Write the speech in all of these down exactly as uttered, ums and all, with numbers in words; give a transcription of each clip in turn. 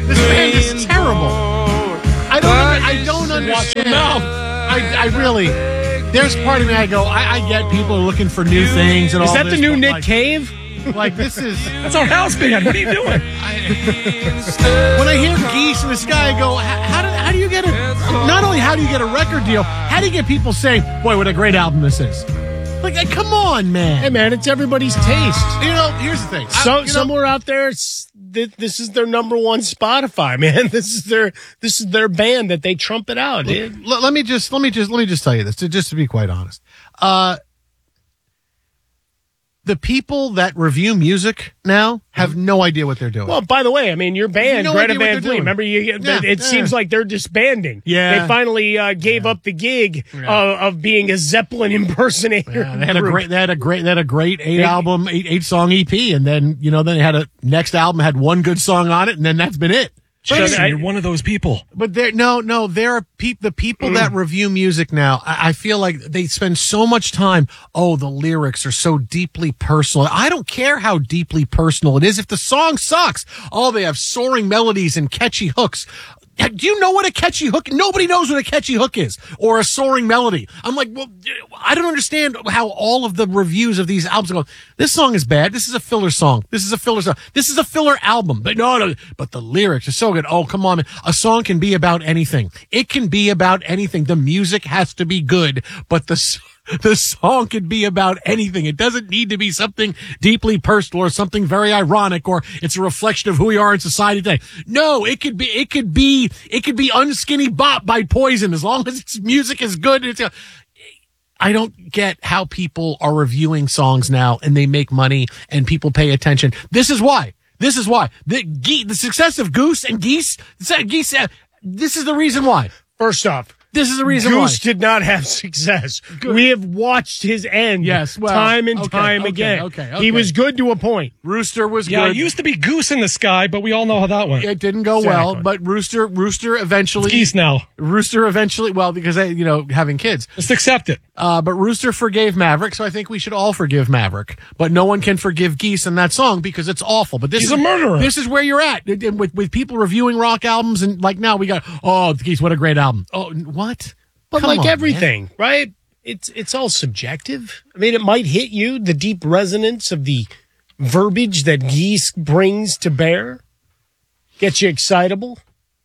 This band is terrible. I don't. I don't understand. No, I, I really. There's part of me I go. I, I get people are looking for new things and is all. that this, the new but Nick like, Cave? Like this is. That's our house band. What are you doing? When I hear Geese in the Sky, I go, how, how, do, how do you get a, not only how do you get a record deal, how do you get people saying, boy, what a great album this is? Like, uh, come on, man. Hey, man, it's everybody's taste. You know, here's the thing. So, I, you know, somewhere out there, it's, th- this is their number one Spotify, man. This is their this is their band that they trumpet out, dude. L- let me just let me just let me just tell you this, to, just to be quite honest. Uh, the people that review music now have no idea what they're doing. Well, by the way, I mean, your band, No Greta idea what Van they're Fleet, doing. remember, you, Yeah, it yeah. seems like they're disbanding. Yeah. They finally uh, gave Yeah. up the gig Yeah. uh, of being a Zeppelin impersonator. Yeah, they had a group. great, they had a great, they had a great eight They- album, eight eight song E P, and then you know, then they had a next album had one good song on it, and then that's been it. Jason, You're one of those people. But there, no, no, there are peop, the people that review music now. I, I feel like they spend so much time. Oh, the lyrics are so deeply personal. I don't care how deeply personal it is. If the song sucks, oh, they have soaring melodies and catchy hooks. Do you know what a catchy hook? Nobody knows what a catchy hook is or a soaring melody. I'm like, well, I don't understand how all of the reviews of these albums go, this song is bad. This is a filler song. This is a filler song. This is a filler album. But no, no, but the lyrics are so good. Oh, come on, man. A song can be about anything. It can be about anything. The music has to be good, but the The song could be about anything. It doesn't need to be something deeply personal or something very ironic or it's a reflection of who we are in society today. No, it could be, it could be, it could be Unskinny Bop by Poison as long as its music is good. It's a, I don't get how people are reviewing songs now and they make money and people pay attention. This is why. This is why. The, ge- the success of Goose and Geese, Geese, uh, this is the reason why. First off, This is the reason Goose why. did not have success. We have watched his end Yes, well, time and okay, time okay, again. okay, He okay. was good to a point. Rooster was Yeah, good. it used to be Goose in the Sky, but we all know how that went. It didn't go Exactly. well, but Rooster, Rooster eventually, Geese now. Rooster eventually, well, because they, you know, having kids, Just accept it. uh, but Rooster forgave Maverick, so I think we should all forgive Maverick. But no one can forgive Geese in that song because it's awful. But this He's is a murderer. This is where you're at And with with people reviewing rock albums, and like now we got, oh, Geese, what a great album. Oh, what? But Come like on, everything, right? It's it's all subjective. I mean, it might hit you, the deep resonance of the verbiage that Geese brings to bear, gets you excitable,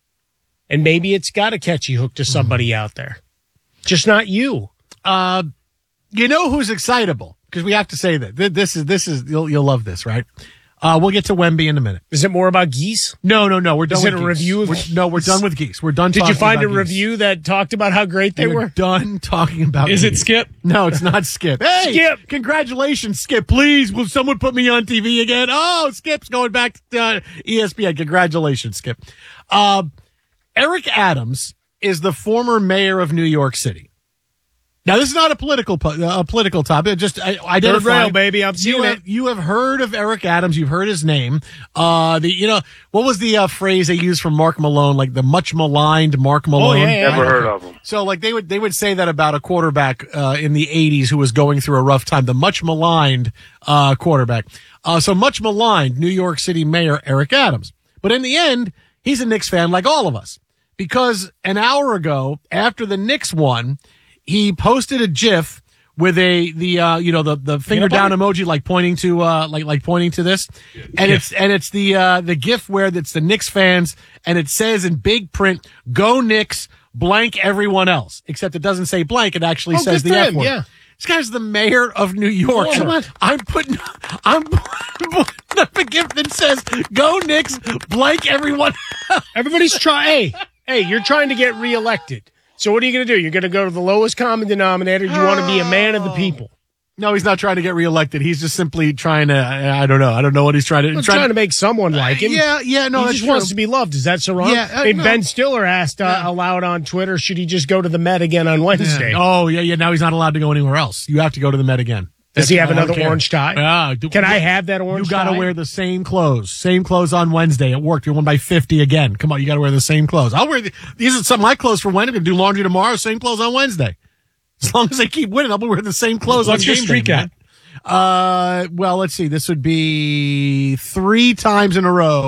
and maybe it's got a catchy hook to somebody out there, just not you. Uh, you know who's excitable? Because we have to say that Th- this is this is you'll you'll love this, right? Uh, we'll get to Wemby in a minute. Is it more about Geese? No, no, no. We're done. Is with it a Geese. review of We're, no, we're done with Geese. We're done. Did you talking find a about Geese. review that talked about how great they We're were? done talking about. Is it Geese. Skip? No, it's not Skip. Hey, Skip. Congratulations, Skip. Please, will someone put me on T V again? Oh, Skip's going back to uh, E S P N. Congratulations, Skip. Uh, Eric Adams is the former mayor of New York City. Now, this is not a political po- uh, a political topic. Just I, Third identify. rail, baby. I'm seeing You it. have, you have heard of Eric Adams. You've heard his name. Uh, the you know what was the uh, phrase they used for Mark Malone? Like the much maligned Mark Malone. yeah, yeah. Never heard of him. So, like, they would they would say that about a quarterback uh, in the eighties who was going through a rough time, the much maligned uh, quarterback. Uh, so, much maligned New York City Mayor Eric Adams. But in the end, he's a Knicks fan like all of us. Because an hour ago, after the Knicks won, he posted a GIF with a the uh, you know the the finger down emoji, like pointing to uh, like like pointing to this, and it's and it's the uh, the GIF where it's the Knicks fans, and it says in big print, "Go Knicks." Blank everyone else, except it doesn't say blank. It actually Oh, says good the for F him, word. yeah. This guy's the mayor of New York. Oh, come on. I'm putting, I'm putting up a gift that says, "Go Knicks." Blank everyone. Everybody's trying. Hey, hey, you're trying to get reelected. So what are you going to do? You're going to go to the lowest common denominator. You want to be a man of the people. No, he's not trying to get reelected. He's just simply trying to. I I don't know. I don't know what he's trying to. He's trying to make someone like him. Yeah, yeah. No, he that's just true. wants to be loved. Is that so wrong? Yeah, uh, I mean, no. Ben Stiller asked uh, Yeah. aloud on Twitter, should he just go to the Met again on Wednesday? Oh, yeah, yeah. Now he's not allowed to go anywhere else. You have to go to the Met again. Does he have I don't another care. orange tie? Yeah. do- Can I have that orange You got to tie? wear the same clothes. Same clothes on Wednesday. It worked. You won by fifty again. Come on, you got to wear the same clothes. I'll wear the, these are some of my clothes for Wednesday. I'm gonna do laundry tomorrow. Same clothes on Wednesday. As long as they keep winning, I'll be wearing the same clothes What's on your game streak day, at? man. Uh, well, let's see. This would be three times in a row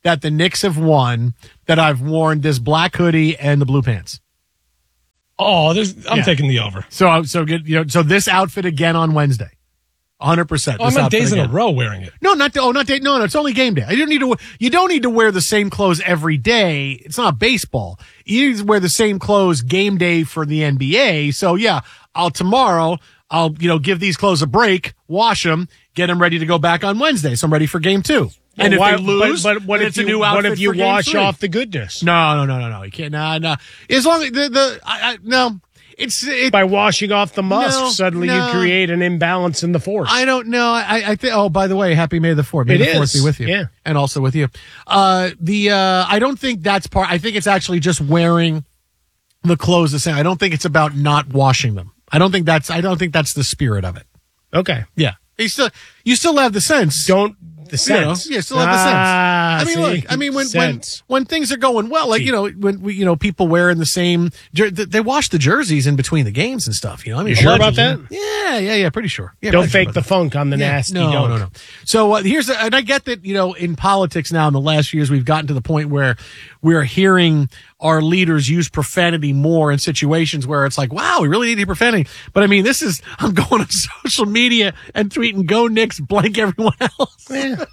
that the Knicks have won that I've worn this black hoodie and the blue pants. Oh, there's, I'm Yeah. taking the over. So, so get, you know, so this outfit again on Wednesday. one hundred percent. Oh, I This meant outfit days in again. a row wearing it. No, not, oh, not day. No, no, it's only game day. You don't need to, wear- you don't need to wear the same clothes every day. It's not baseball. You need to wear the same clothes game day for the N B A. So yeah, I'll tomorrow, I'll, you know, give these clothes a break, wash them, get them ready to go back on Wednesday. So I'm ready for game two. And Well, if why- they lose, but, but what then if it's a you new what outfit if you for game wash three. off the goodness No, no, no, no, no. You can't. No, no. As long as the the I, I, no, it's it. by washing off the musk? No, suddenly no. you create an imbalance in the force. I don't know. I I think. Oh, by the way, happy May the Fourth. May It the Fourth is. be with you. Yeah. and also with you. Uh, the uh, I don't think that's part. I think it's actually just wearing the clothes the same. I don't think it's about not washing them. I don't think that's. I don't think that's the spirit of it. Okay, Yeah, you still you still have the sense. don't the You know, sense. yeah, still have the sense. Ah, I mean, see? look. I mean, when when Sense. when things are going well, like See. you know, when we, you know, people wearing the same, jer- they wash the jerseys in between the games and stuff. You know, I mean, You sure about that? Yeah, yeah, yeah. Pretty sure. Yeah, Don't pretty sure fake about the that. funk on the Yeah, nasty. No, dunk. no, no. So uh, here's, the, and I get that, you know, in politics now in the last few years, we've gotten to the point where we're hearing our leaders use profanity more in situations where it's like, wow, we really need to profanity. But I mean, this is, I'm going on social media and tweeting, go Knicks, blank everyone else. Yeah.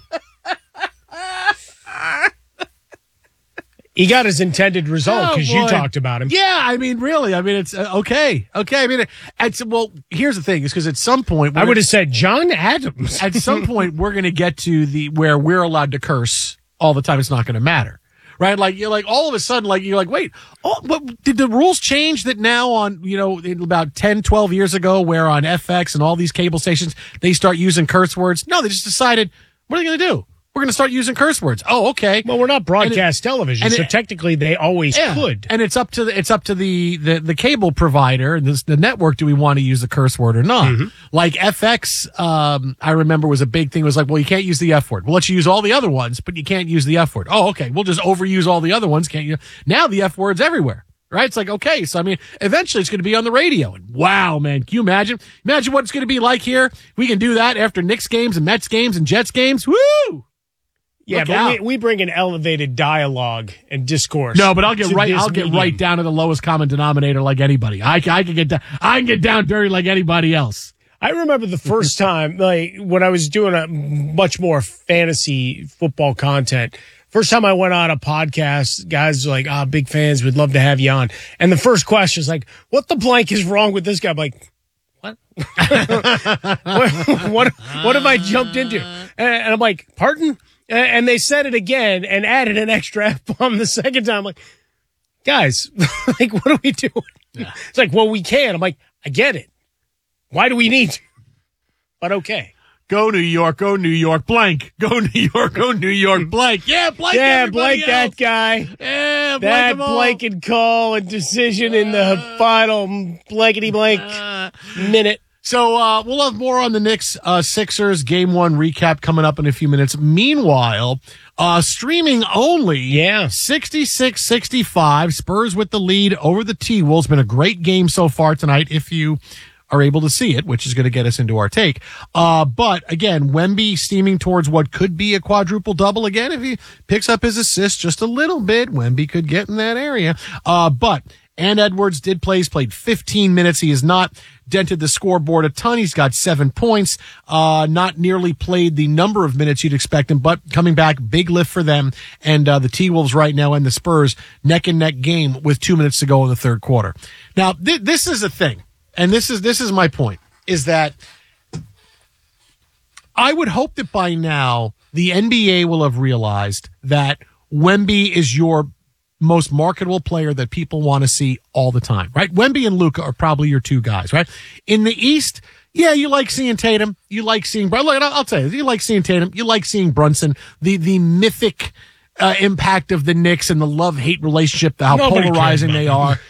He got his intended result Oh, because you boy. talked about him. Yeah, I mean, really, I mean, it's uh, okay, okay. I mean, it's well. Here's the thing: is because at some point, I we're would have said John Adams. at some point we're going to get to the where we're allowed to curse all the time. It's not going to matter, right? Like you're like all of a sudden, like you're like, wait, oh, what, did the rules change that now on you know in about ten, twelve years ago, where on F X and all these cable stations they start using curse words? No, they just decided what are they going to do? We're going to start using curse words. Oh, okay. Well, we're not broadcast television, and so it- technically they always Yeah. could. And it's up to the, it's up to the, the, the cable provider and this, the network. Do we want to use the curse word or not? Mm-hmm. Like F X, um, I remember was a big thing. It was like, well, you can't use the F word. We'll let you use all the other ones, but you can't use the F word. Oh, okay. We'll just overuse all the other ones. Can't you? Now the F word's everywhere. Right? It's like, okay. So, I mean, eventually it's going to be on the radio. And wow, man, can you imagine? Imagine what it's going to be like here. We can do that after Knicks games and Mets games and Jets games. Woo! Yeah, Look but out. we, we bring an elevated dialogue and discourse. No, but I'll get to right. this I'll get medium. right down to the lowest common denominator, like anybody. I, I can get down. I can get down dirty like anybody else. I remember the first time, like when I was doing a much more fantasy football content. First time I went on a podcast, guys were like, ah, big fans, we'd love to have you on. And the first question is like, what the blank is wrong with this guy? I'm like, what? what, what? What have I jumped into? And, and I'm like, pardon? And, and they said it again and added an extra F-bomb the second time. I'm like, guys, like, what are we doing? Yeah. It's like, well, we can. I'm like, I get it. Why do we need to? But okay. Go New York. Go New York. Blank. Go New York. Go New York. Blank. Yeah, blank. Yeah, everybody blank that else. guy. Yeah, blank That them all. blanket call and decision in the final blankety blank Uh, minute. So uh, we'll have more on the Knicks uh, Sixers game one recap coming up in a few minutes. Meanwhile, uh, streaming only. Yeah. sixty-six sixty-five. Spurs with the lead over the T-Wolves. Been a great game so far tonight if you are able to see it, which is going to get us into our take. Uh, but again, Wemby steaming towards what could be a quadruple double again. If he picks up his assist just a little bit, Wemby could get in that area. Uh, but and Edwards did play. He's played fifteen minutes. He has not dented the scoreboard a ton. He's got seven points. Uh, not nearly played the number of minutes you'd expect him, but coming back, big lift for them. And uh, the T-Wolves right now and the Spurs neck and neck game with two minutes to go in the third quarter. Now, th- this is a thing, and this is this is my point: is that I would hope that by now the N B A will have realized that Wemby is your most marketable player that people want to see all the time, right? Wemby and Luka are probably your two guys, right? In the East, yeah, you like seeing Tatum, you like seeing, Look, I'll tell you, you like seeing Tatum, you like seeing Brunson, the the mythic uh, impact of the Knicks and the love-hate relationship, how Nobody cares polarizing about they them. are.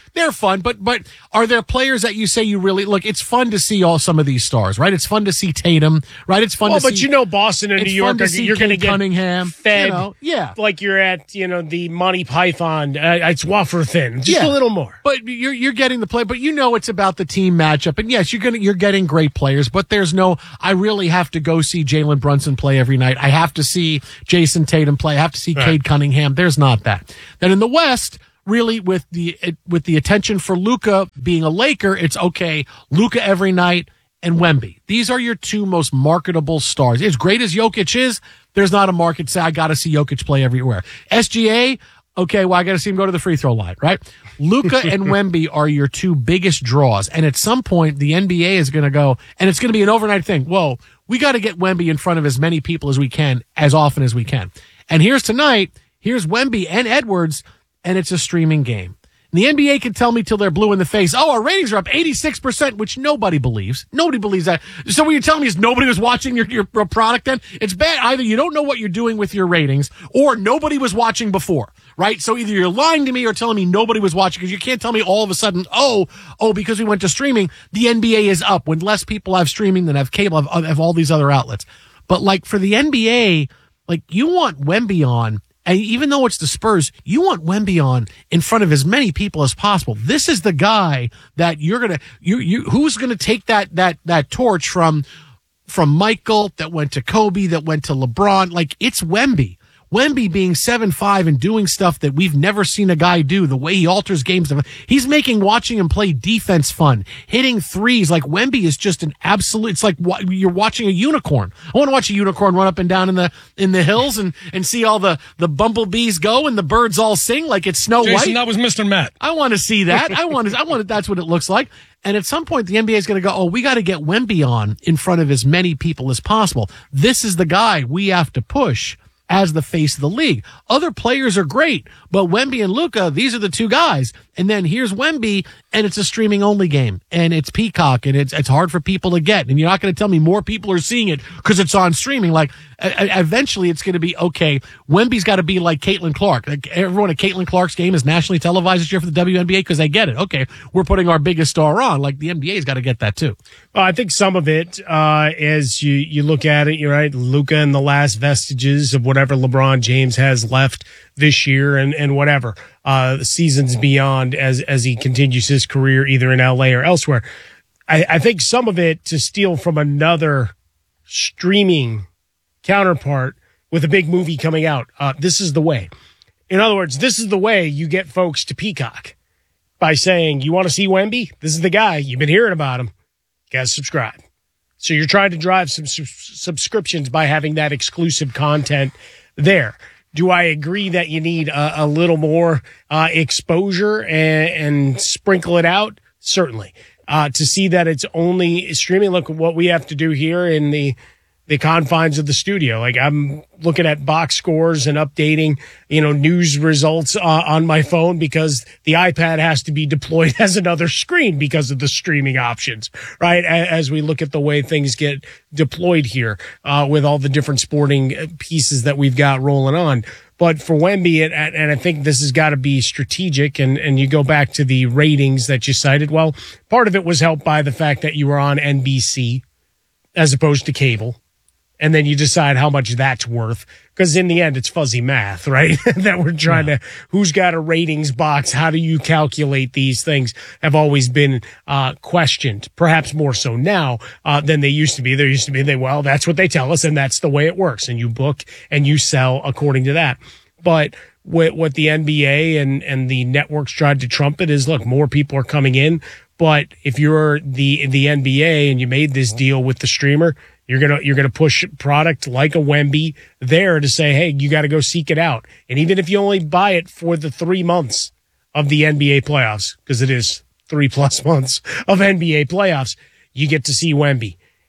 they're fun, but but are there players that you say you really look? It's fun to see all some of these stars, right? It's fun to see Tatum, right? It's fun well, to but see. you know, Boston and it's New York, fun to are, see you're going to Cade get Cunningham, fed, you know, yeah, like you're at you know the Monty Python. Uh, it's wafer thin, just yeah. a little more. But you're you're getting the play, but you know it's about the team matchup, and yes, you're gonna you're getting great players, but there's no. I really have to go see Jalen Brunson play every night. I have to see Jason Tatum play. I have to see Right. Cade Cunningham. There's not that. Then in the West. Really, with the with the attention for Luka being a Laker, it's okay. Luka every night and Wemby. These are your two most marketable stars. As great as Jokic is, there's not a market to say I got to see Jokic play everywhere. S G A, okay, well I got to see him go to the free throw line, right? Luka and Wemby are your two biggest draws, and at some point the N B A is going to go, and it's going to be an overnight thing. Whoa, we got to get Wemby in front of as many people as we can, as often as we can. And here's tonight. Here's Wemby and Edwards. And it's a streaming game. And the N B A can tell me till they're blue in the face, oh, our ratings are up eighty-six percent, which nobody believes. Nobody believes that. So what you're telling me is nobody was watching your, your product then? It's bad. Either you don't know what you're doing with your ratings, or nobody was watching before, right? So either you're lying to me or telling me nobody was watching, because you can't tell me all of a sudden, oh, oh, because we went to streaming, the N B A is up when less people have streaming than have cable, have, have all these other outlets. But like for the N B A, like you want Wemby on. And even though it's the Spurs, you want Wemby on in front of as many people as possible. This is the guy that you're gonna you you who's gonna take that that that torch from from Michael that went to Kobe that went to LeBron. Like it's Wemby. Wemby being seven five and doing stuff that we've never seen a guy do, the way he alters games. He's making watching him play defense fun, hitting threes. Like Wemby is just an absolute, it's like you're watching a unicorn. I want to watch a unicorn run up and down in the, in the hills and, and see all the, the bumblebees go and the birds all sing like it's Snow Jason, White. that was Mister Matt. I want to see that. I want to, I want to, that's what it looks like. And at some point, the N B A is going to go, oh, we got to get Wemby on in front of as many people as possible. This is the guy we have to push as the face of the league. Other players are great, but Wemby and Luka, these are the two guys. And then here's Wemby, and it's a streaming only game, and it's Peacock, and it's it's hard for people to get. And you're not going to tell me more people are seeing it because it's on streaming. Like uh, eventually, it's going to be okay. Wemby's got to be like Caitlin Clark. Like everyone at Caitlin Clark's game is nationally televised this year for the W N B A because they get it. Okay, we're putting our biggest star on. Like the N B A's got to get that too. Well, I think some of it, uh, as you, you look at it, you're right, Luka and the last vestiges of whatever LeBron James has left this year and, and whatever, uh, seasons beyond as, as he continues his career either in L A or elsewhere. I, I think some of it to steal from another streaming counterpart with a big movie coming out. Uh, this is the way. In other words, this is the way you get folks to Peacock by saying, you want to see Wemby? This is the guy. You've been hearing about him. You got to subscribe. So you're trying to drive some su- subscriptions by having that exclusive content there. Do I agree that you need a, a little more uh, exposure and, and sprinkle it out? Certainly. Uh, to see that it's only streaming, look at what we have to do here in the the confines of the studio. Like I'm looking at box scores and updating, you know, news results uh, on my phone because the iPad has to be deployed as another screen because of the streaming options, right? As we look at the way things get deployed here uh, with all the different sporting pieces that we've got rolling on. But for Wemby, and, and I think this has got to be strategic, and, and you go back to the ratings that you cited. Well, part of it was helped by the fact that you were on N B C as opposed to cable. And then you decide how much that's worth. Because in the end, it's fuzzy math, right? that we're trying yeah. to, who's got a ratings box? How do you calculate these things have always been uh questioned, perhaps more so now uh than they used to be. There used to be, they, well, that's what they tell us, and that's the way it works. And you book and you sell according to that. But what, what the N B A and, and the networks tried to trumpet is, look, more people are coming in. But if you're the the N B A and you made this deal with the streamer, You're gonna you're gonna push product like a Wemby there to say, hey, you got to go seek it out. And even if you only buy it for the three months of the N B A playoffs, because it is three plus months of N B A playoffs, you get to see Wemby.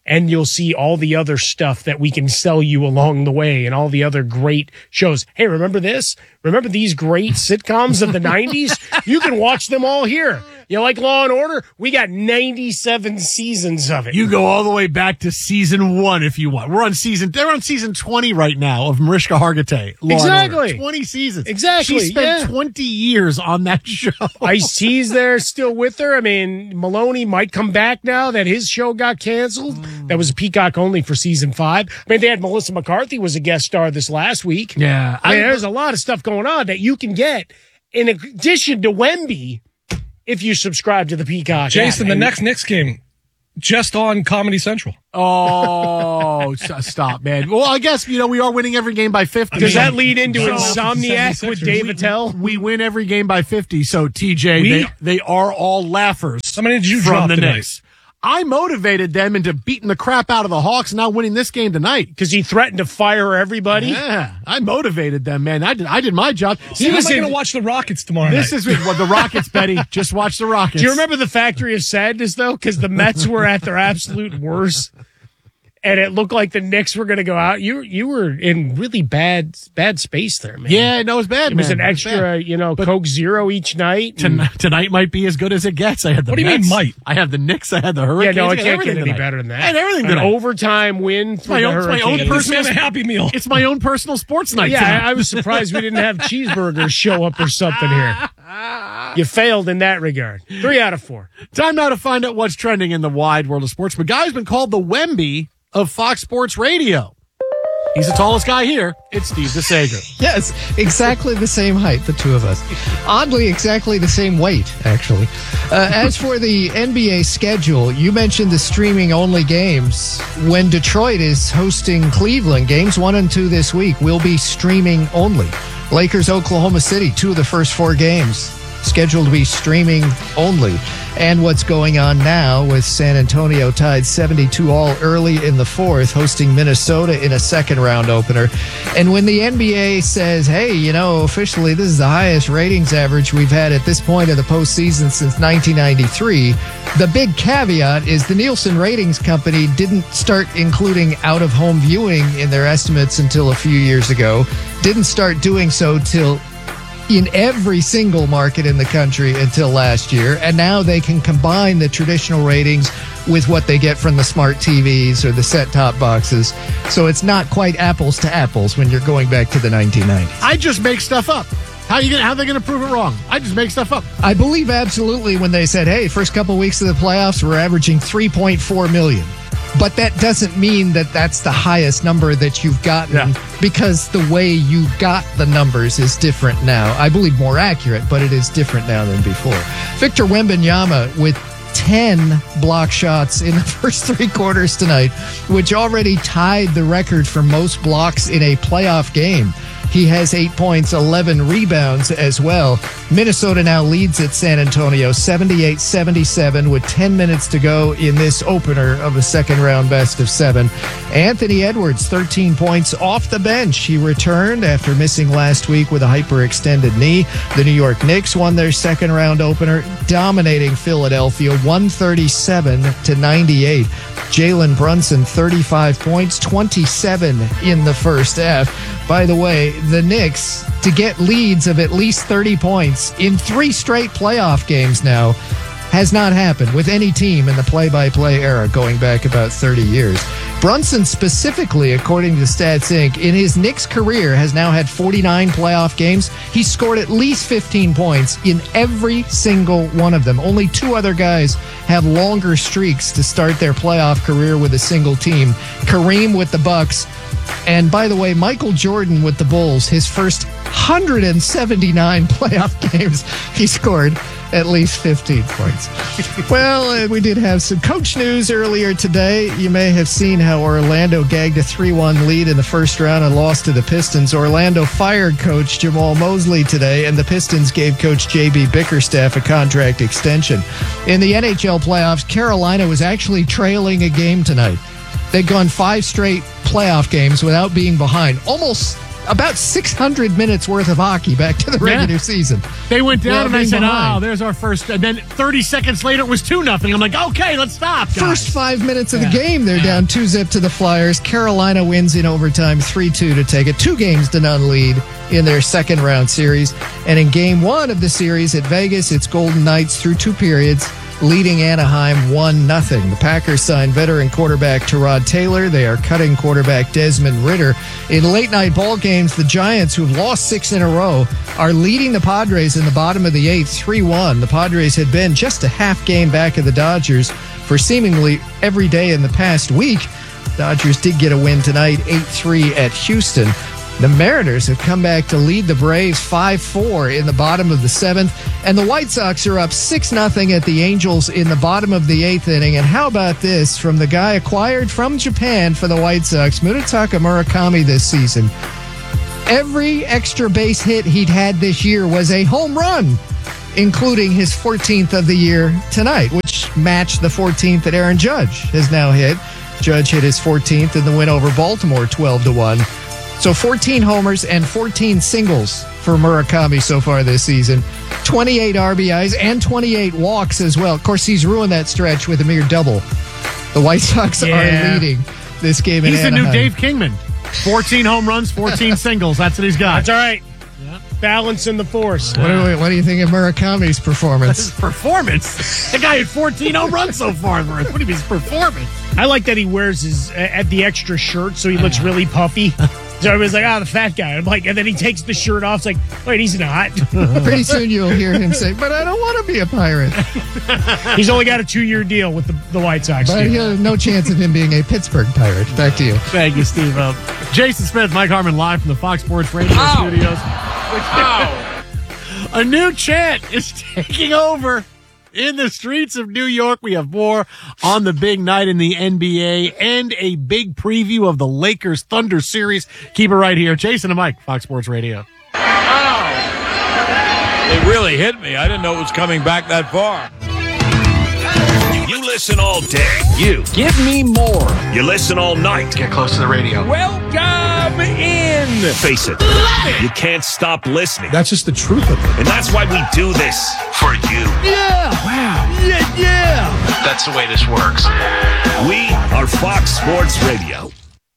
and you'll see all the other stuff that we can sell you along the way and all the other great shows. Hey, remember this? Remember these great sitcoms of the nineties? You can watch them all here. You like Law and Order? We got ninety-seven seasons of it. You go all the way back to season one if you want. We're on season, they're on season twenty right now of Mariska Hargitay. Law and Exactly. Order. twenty seasons. Exactly, She spent yeah. twenty years on that show. Ice-T's there still with her. I mean, Maloney might come back now that his show got canceled. Mm. That was Peacock only for season five. I mean, they had Melissa McCarthy was a guest star this last week. Yeah. I mean, I- there's a lot of stuff going on that you can get in addition to Wemby if you subscribe to the Peacock. Jason, app. the And next Knicks game, just on Comedy Central. Oh, s- stop, man. Well, I guess, you know, we are winning every game by fifty. Does that lead into So- Insomniac with Dave Attell? We win every game by fifty. So, T J, We? they, they are all laughers. How many did you from drop the tonight? Knicks. I motivated them into beating the crap out of the Hawks and now winning this game tonight. Because he threatened to fire everybody. Yeah, I motivated them, man. I did. I did my job. See, He how was am I in- going to watch the Rockets tomorrow This night? is what the Rockets, Betty. Just watch the Rockets. Do you remember the Factory of Sadness, though? Because the Mets were at their absolute worst. And it looked like the Knicks were going to go out. You you were in really bad bad space there, man. Yeah, no, it was bad. It was man. an It was extra, bad. you know, Coke Zero each night. Ton- and- tonight might be as good as it gets. I had the What do you mean Mets. might? I had the Knicks. I had the yeah, Hurricanes. no, I it had can't everything get any tonight. better than that. I had everything An tonight. overtime win for my the own- it's my own Hurricanes. This personal- man a Happy Meal. It's my own personal sports night. Yeah, tonight. I, I was surprised we didn't have cheeseburgers show up or something here. You failed in that regard. Three out of four. Time now to find out what's trending in the wide world of sports. But guy's been called the Wemby of Fox Sports Radio. He's the tallest guy here. It's Steve DeSager. Yes, exactly the same height, the two of us. Oddly, exactly the same weight, actually. Uh, as for the N B A schedule, you mentioned the streaming-only games. When Detroit is hosting Cleveland, games one and two this week will be streaming only. Lakers, Oklahoma City, two of the first four games scheduled to be streaming only. And what's going on now with San Antonio tied seventy-two all early in the fourth, hosting Minnesota in a second round opener. And when the N B A says, hey, you know, officially this is the highest ratings average we've had at this point of the postseason since nineteen ninety-three, the big caveat is the Nielsen Ratings Company didn't start including out-of-home viewing in their estimates until a few years ago, didn't start doing so till in every single market in the country until last year. And now they can combine the traditional ratings with what they get from the smart T Vs or the set-top boxes. So it's not quite apples to apples when you're going back to the nineteen nineties. I just make stuff up. How you gonna? How they gonna prove it wrong? I just make stuff up. I believe absolutely when they said, hey, first couple weeks of the playoffs, we're averaging three point four million. But that doesn't mean that that's the highest number that you've gotten Yeah. because the way you got the numbers is different now. I believe more accurate, but it is different now than before. Victor Wembanyama with ten block shots in the first three quarters tonight, which already tied the record for most blocks in a playoff game. He has eight points, eleven rebounds as well. Minnesota now leads at San Antonio seventy-eight seventy-seven with ten minutes to go in this opener of a second round best of seven. Anthony Edwards, thirteen points off the bench. He returned after missing last week with a hyperextended knee. The New York Knicks won their second round opener, dominating Philadelphia one thirty-seven to ninety-eight. Jalen Brunson, thirty-five points, twenty-seven in the first half. By the way, the Knicks, to get leads of at least thirty points in three straight playoff games now, has not happened with any team in the play-by-play era going back about thirty years. Brunson specifically, according to Stats Incorporated, in his Knicks career has now had forty-nine playoff games. He scored at least fifteen points in every single one of them. Only two other guys have longer streaks to start their playoff career with a single team. Kareem with the Bucks. And by the way, Michael Jordan with the Bulls, his first one hundred seventy-nine playoff games, he scored at least fifteen points. Well, uh, we did have some coach news earlier today. You may have seen how Orlando gagged a three one lead in the first round and lost to the Pistons. Orlando fired coach Jamal Mosley today, and the Pistons gave coach J B Bickerstaff a contract extension. In the N H L playoffs, Carolina was actually trailing a game tonight. They'd gone five straight playoff games without being behind. Almost about six hundred minutes worth of hockey back to the regular Yeah. season. They went down, Well, and I being said, behind. "Oh, there's our first." And then thirty seconds later, it was two nothing. I'm like, "Okay, let's stop." Guys. First five minutes of Yeah. the game, they're Yeah. down two zip to the Flyers. Carolina wins in overtime three two to take a two games to none lead in their second round series. And in game one of the series at Vegas, it's Golden Knights through two periods, leading Anaheim one nothing. The Packers signed veteran quarterback Tyrod Taylor. They are cutting quarterback Desmond Ridder. In late night ball games, the Giants, who've lost six in a row, are leading the Padres in the bottom of the eighth three one. The Padres had been just a half game back of the Dodgers for seemingly every day in the past week. Dodgers did get a win tonight, eight three at Houston. The Mariners have come back to lead the Braves five four in the bottom of the seventh, and the White Sox are up six nothing at the Angels in the bottom of the eighth inning. And how about this from the guy acquired from Japan for the White Sox, Munetaka Murakami, this season? Every extra base hit he'd had this year was a home run, including his fourteenth of the year tonight, which matched the fourteenth that Aaron Judge has now hit. Judge hit his fourteenth in the win over Baltimore twelve to one. So fourteen homers and fourteen singles for Murakami so far this season. twenty-eight R B Is and twenty-eight walks as well. Of course, he's ruined that stretch with a mere double. The White Sox Yeah. are leading this game in He's the Anaheim. new Dave Kingman. fourteen home runs, fourteen singles. That's what he's got. That's all right. Balancing the force. What do, what do you think of Murakami's His performance? performance. The guy had fourteen home runs so far. What do you mean his performance? I like that he wears his uh, at the extra shirt so he looks really puffy. So everybody's like, "Oh, the fat guy." I'm like, and then he takes the shirt off. It's like, wait, he's not. Pretty soon you'll hear him say, "But I don't want to be a Pirate." He's only got a two-year deal with the, the White Sox. But dude. he'll, no chance of him being a Pittsburgh Pirate. Back to you. Thank you, Steve. Uh, Jason Smith, Mike Harmon, live from the Fox Sports Radio studios. A new chant is taking over in the streets of New York. We have more on the big night in the N B A and a big preview of the Lakers Thunder series. Keep it right here. Jason and Mike, Fox Sports Radio. It really hit me. I didn't know it was coming back that far. You listen all day. You. Give me more. You listen all night. Get close to the radio. Welcome in. Face it. You can't stop listening. That's just the truth of it. And that's why we do this. For you. Yeah. Wow. Yeah, yeah. That's the way this works. We are Fox Sports Radio.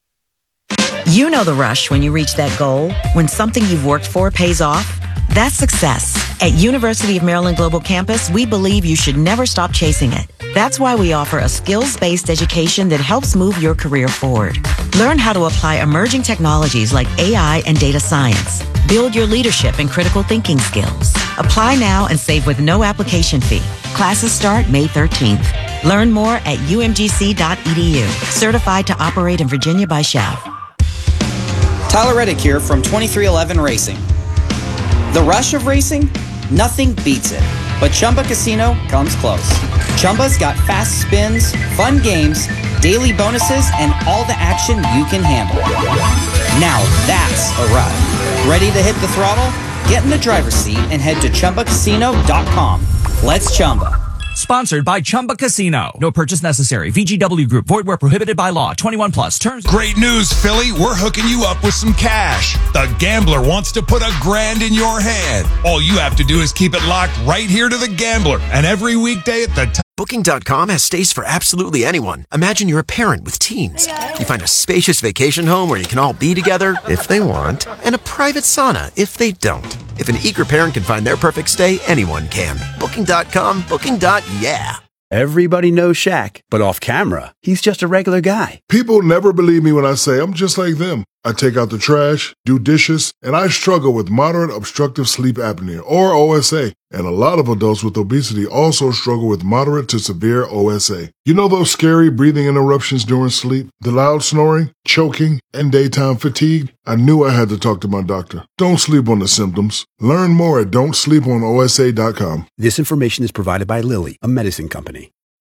You know the rush when you reach that goal, when something you've worked for pays off. That's success. At University of Maryland Global Campus, we believe you should never stop chasing it. That's why we offer a skills-based education that helps move your career forward. Learn how to apply emerging technologies like A I and data science. Build your leadership and critical thinking skills. Apply now and save with no application fee. Classes start May thirteenth. Learn more at u m g c dot e d u. Certified to operate in Virginia by S H A V. Tyler Reddick here from twenty-three eleven Racing. The rush of racing? Nothing beats it. But Chumba Casino comes close. Chumba's got fast spins, fun games, daily bonuses, and all the action you can handle. Now that's a ride. Ready to hit the throttle? Get in the driver's seat and head to Chumba Casino dot com. Let's Chumba. Sponsored by Chumba Casino. No purchase necessary. V G W Group. Void where prohibited by law. twenty-one plus. Terms. Great news, Philly. We're hooking you up with some cash. The Gambler wants to put a grand in your hand. All you have to do is keep it locked right here to The Gambler. And every weekday at the time. Booking dot com has stays for absolutely anyone. Imagine you're a parent with teens. You find a spacious vacation home where you can all be together if they want, and a private sauna if they don't. If an eager parent can find their perfect stay, anyone can. Booking dot com, booking. Yeah. Everybody knows Shaq, but off camera, he's just a regular guy. People never believe me when I say I'm just like them. I take out the trash, do dishes, and I struggle with moderate obstructive sleep apnea, or O S A. And a lot of adults with obesity also struggle with moderate to severe O S A. You know those scary breathing interruptions during sleep, the loud snoring, choking, and daytime fatigue? I knew I had to talk to my doctor. Don't sleep on the symptoms. Learn more at don't sleep on O S A dot com. This information is provided by Lilly, a medicine company.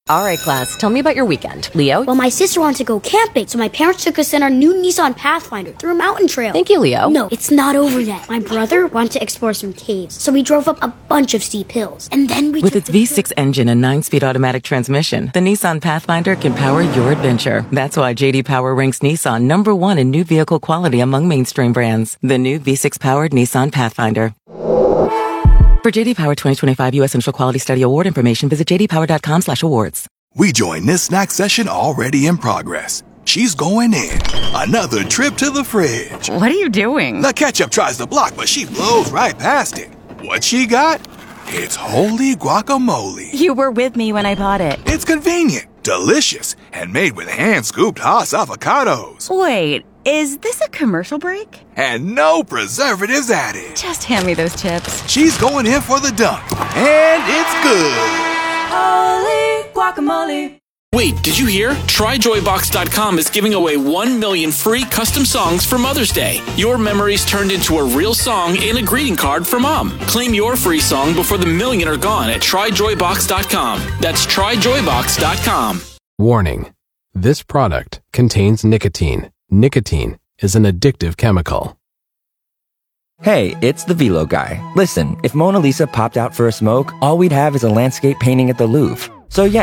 All right, class, tell me about your weekend. Leo? Well, my sister wanted to go camping, so my parents took us in our new Nissan Pathfinder through a mountain trail. Thank you, Leo. No, it's not over yet. My brother wanted to explore some caves, so we drove up a bunch of steep hills. And then we With took its the V six engine and nine-speed automatic transmission, the Nissan Pathfinder can power your adventure. That's why J D Power ranks Nissan number one in new vehicle quality among mainstream brands. The new V six-powered Nissan Pathfinder. For J D Power twenty twenty-five U S Central Quality Study Award information, visit j d power dot com slash awards. We join this snack session already in progress. She's going in. Another trip to the fridge. What are you doing? The ketchup tries to block, but she blows right past it. What she got? It's holy guacamole. You were with me when I bought it. It's convenient, delicious, and made with hand-scooped Haas avocados. Wait, is this a commercial break? And no preservatives added. Just hand me those chips. She's going in for the dunk. And it's good. Holy guacamole. Wait, did you hear? Try joy box dot com is giving away one million free custom songs for Mother's Day. Your memories turned into a real song and a greeting card for Mom. Claim your free song before the million are gone at try joy box dot com. That's try joy box dot com. Warning. This product contains nicotine. Nicotine is an addictive chemical. Hey, it's the Velo guy. Listen, if Mona Lisa popped out for a smoke, all we'd have is a landscape painting at the Louvre. So yeah,